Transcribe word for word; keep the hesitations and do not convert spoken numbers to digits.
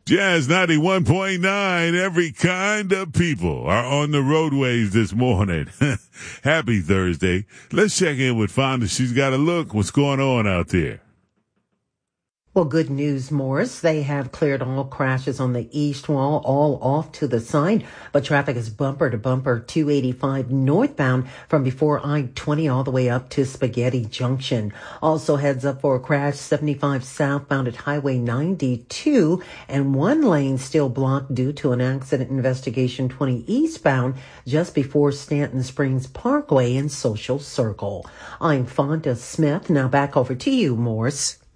Jazz ninety-one point nine, every kind of people are on the roadways this morning. Happy Thursday. Let's check in with Fonda. She's got a look. What's going on out there? Well, good news, Morris. They have cleared all crashes on the east wall, all off to the side, but traffic is bumper to bumper two eighty-five northbound from before I twenty all the way up to Spaghetti Junction. Also heads up for a crash seventy-five southbound at Highway ninety-two, and one lane still blocked due to an accident investigation twenty eastbound just before Stanton Springs Parkway and Social Circle. I'm Fonda Smith. Now back over to you, Morris.